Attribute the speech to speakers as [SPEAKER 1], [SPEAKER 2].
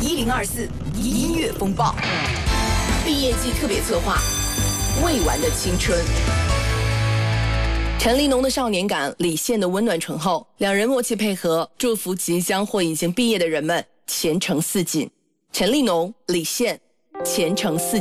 [SPEAKER 1] 1024音乐风暴毕业季特别策划，未完的青春。陈立农的少年感，李现的温暖醇厚，两人默契配合，祝福即将或已经毕业的人们前程似锦。陈立农、李现，前程似锦。